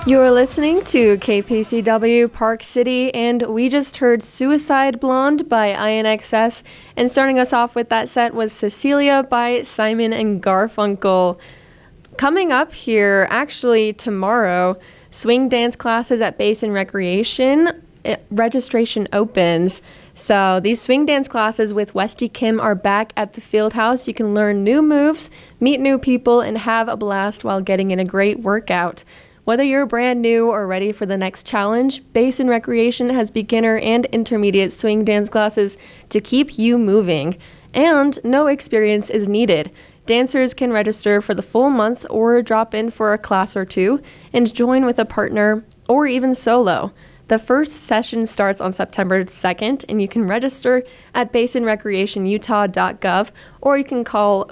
You're listening to KPCW Park City, and we just heard Suicide Blonde by INXS, and starting us off with that set was Cecilia by Simon and Garfunkel. Coming up here, actually tomorrow, swing dance classes at Basin Recreation, registration opens. So these swing dance classes with Westy Kim are back at the Fieldhouse. You can learn new moves, meet new people, and have a blast while getting in a great workout. Whether you're brand new or ready for the next challenge, Basin Recreation has beginner and intermediate swing dance classes to keep you moving. And no experience is needed. Dancers can register for the full month or drop in for a class or two and join with a partner or even solo. The first session starts on September 2nd, and you can register at basinrecreationutah.gov, or you can call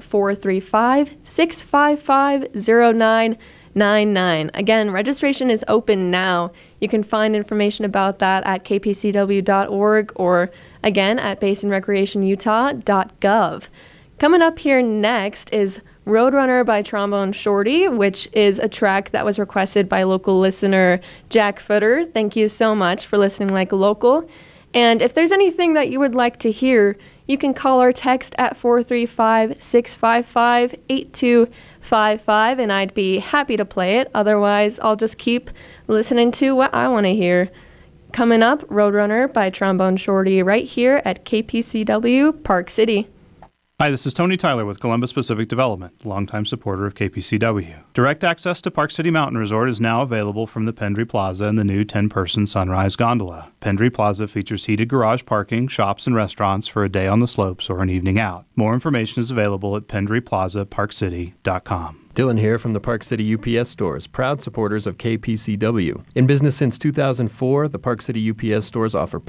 435-655-0999. Again, registration is open now. You can find information about that at kpcw.org or, again, at basinrecreationutah.gov. Coming up here next is Roadrunner by Trombone Shorty, which is a track that was requested by local listener Jack Footer. Thank you so much for listening like local. And if there's anything that you would like to hear, you can call or text at 435-655-8255, and I'd be happy to play it. Otherwise, I'll just keep listening to what I want to hear. Coming up, Roadrunner by Trombone Shorty right here at KPCW Park City. Hi, this is Tony Tyler with Columbus Pacific Development, longtime supporter of KPCW. Direct access to Park City Mountain Resort is now available from the Pendry Plaza and the new 10-person Sunrise Gondola. Pendry Plaza features heated garage parking, shops, and restaurants for a day on the slopes or an evening out. More information is available at pendryplazaparkcity.com. Dylan here from the Park City UPS stores, proud supporters of KPCW. In business since 2004, the Park City UPS stores offer